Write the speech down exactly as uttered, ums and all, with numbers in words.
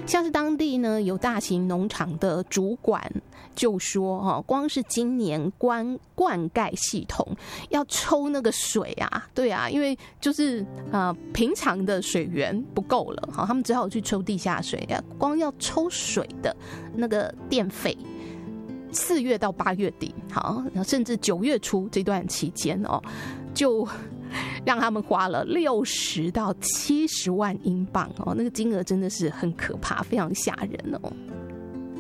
像是当地呢有大型农场的主管就说，哦，光是今年灌灌溉系统要抽那个水啊，对啊，因为就是呃平常的水源不够了，好，他们只好去抽地下水啊，光要抽水的那个电费。四月到八月底，好，甚至九月初这段期间哦，就让他们花了六十到七十万英镑哦，那个金额真的是很可怕，非常吓人哦。